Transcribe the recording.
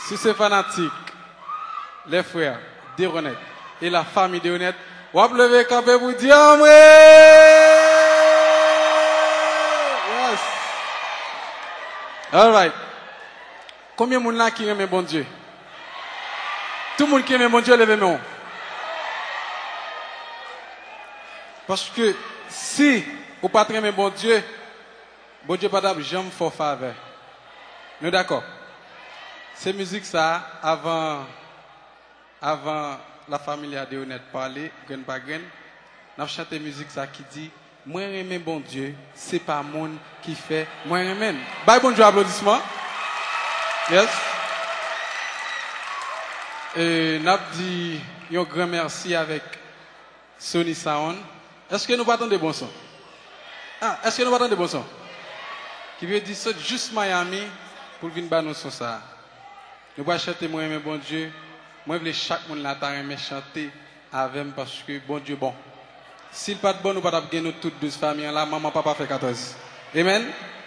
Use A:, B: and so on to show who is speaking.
A: Si c'est fanatique, les frères d'Honnête et la famille d'Honnête, on va lever campé pour dire Amré! Yes! All right. Combien de monde là qui aime bon Dieu? Tout le monde qui aime bon Dieu, levez moi. Parce que si vous ne pas aimer bon Dieu pas jamais faire faveur. Nous d'accord? Ces musiques ça avant la famille de Honnête parler, grain par grain, nous chanté musique ça qui dit moi aimer bon Dieu, c'est pas monde qui fait moi aimer. Bye bon Dieu applaudissements. Yes. Et nous dit un grand merci avec Sony Sound. Est-ce que nous partons de bons sons? Ah, est-ce que nous partons de bons sons? Qui veut dire ça juste Miami pour venir battre nos sons ça. Nous pas chanter moi aimer bon Dieu. Moi je veux chaque monde là aimer chanter avec moi parce que bon Dieu bon. S'il pas de bon nous pas gagner nous toutes 12 familles là, maman papa fait 14. Amen.